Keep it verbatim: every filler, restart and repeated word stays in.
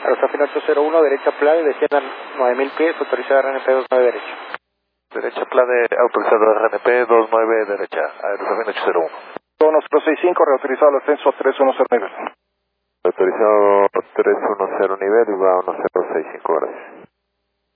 Aerosafina ocho cero uno, derecha plane, desciendan nueve mil pies, autorizada R N P veintinueve derecha. Derecha plane, autorizado R N P veintinueve derecha, Aerosafina ocho cero uno. uno cero seis cinco, reautorizado el ascenso trescientos diez nivel. Autorizado trescientos diez nivel y va a uno cero seis cinco, gracias.